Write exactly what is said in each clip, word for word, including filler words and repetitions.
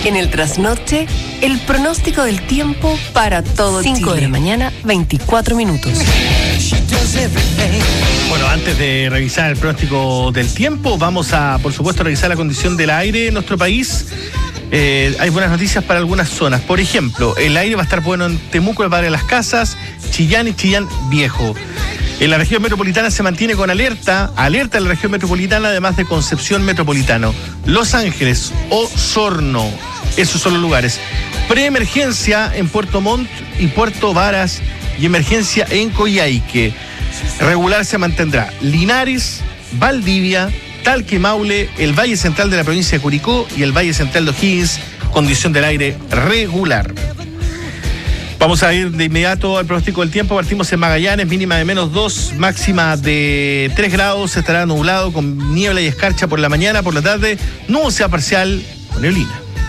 En el trasnoche, el pronóstico del tiempo para todo Chile. cinco de la mañana, veinticuatro minutos. Bueno, antes de revisar el pronóstico del tiempo, vamos a, por supuesto, revisar la condición del aire en nuestro país. Eh, hay buenas noticias para algunas zonas. Por ejemplo, el aire va a estar bueno en Temuco, el Padre de las Casas, Chillán y Chillán Viejo. En la región metropolitana se mantiene con alerta, alerta en la región metropolitana, además de Concepción Metropolitano, Los Ángeles, Osorno, esos son los lugares. Preemergencia en Puerto Montt y Puerto Varas y emergencia en Coyhaique. Regular se mantendrá Linares, Valdivia, Talca y Maule, el Valle Central de la provincia de Curicó y el Valle Central de O'Higgins, condición del aire regular. Vamos a ir de inmediato al pronóstico del tiempo. Partimos en Magallanes, mínima de menos dos, máxima de tres grados, estará nublado con niebla y escarcha por la mañana, por la tarde, nubosidad parcial con neblina.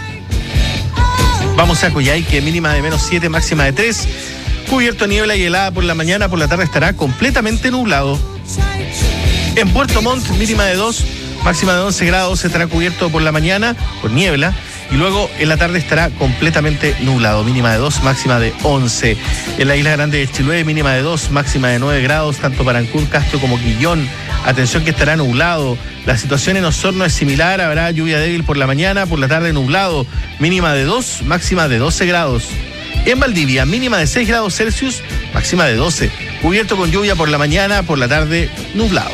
Vamos a Coyhaique, mínima de menos siete, máxima de tres, cubierto niebla y helada por la mañana, por la tarde estará completamente nublado. En Puerto Montt, mínima de dos, máxima de once grados, estará cubierto por la mañana, por niebla, y luego en la tarde estará completamente nublado, mínima de dos, máxima de once. En la isla grande de Chiloé, mínima de dos, máxima de nueve grados, tanto para Ancún, Castro como Quillón. Atención que estará nublado. La situación en Osorno es similar, habrá lluvia débil por la mañana, por la tarde nublado, mínima de dos, máxima de doce grados. En Valdivia, mínima de seis grados Celsius, máxima de doce. Cubierto con lluvia por la mañana, por la tarde nublado.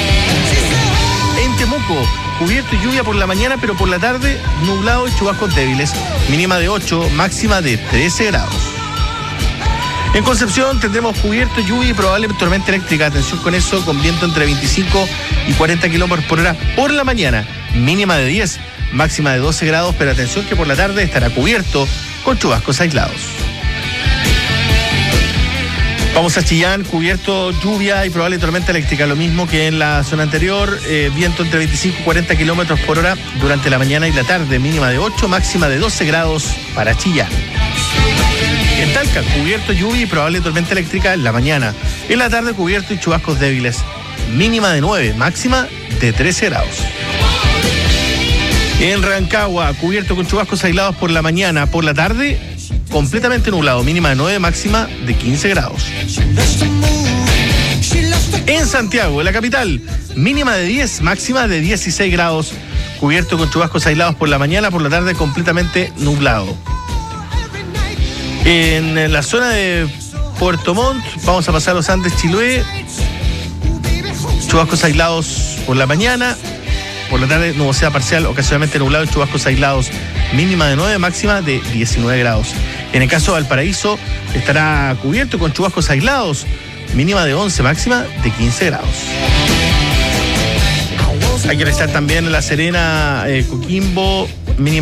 En Temuco, cubierto y lluvia por la mañana, pero por la tarde nublado y chubascos débiles. Mínima de ocho, máxima de trece grados. En Concepción tendremos cubierto, lluvia y probable tormenta eléctrica. Atención con eso, con viento entre veinticinco y cuarenta kilómetros por hora por la mañana. Mínima de diez, máxima de doce grados, pero atención que por la tarde estará cubierto con chubascos aislados. Vamos a Chillán, cubierto, lluvia y probable tormenta eléctrica, lo mismo que en la zona anterior, eh, viento entre veinticinco y cuarenta kilómetros por hora durante la mañana y la tarde, mínima de ocho, máxima de doce grados para Chillán. En Talca, cubierto, lluvia y probable tormenta eléctrica en la mañana, en la tarde cubierto y chubascos débiles, mínima de nueve, máxima de trece grados. En Rancagua, cubierto con chubascos aislados por la mañana, por la tarde completamente nublado, mínima de nueve, máxima de quince grados. En Santiago, en la capital, mínima de diez, máxima de dieciséis grados, cubierto con chubascos aislados por la mañana, por la tarde completamente nublado. En la zona de Puerto Montt, vamos a pasar a los Andes, Chiloé, chubascos aislados por la mañana, por la tarde nubosidad parcial, ocasionalmente nublado y chubascos aislados, mínima de nueve, máxima de diecinueve grados. En el caso de Valparaíso, estará cubierto con chubascos aislados, mínima de once, máxima de quince grados. Hay que revisar también La Serena, eh, Coquimbo, mínima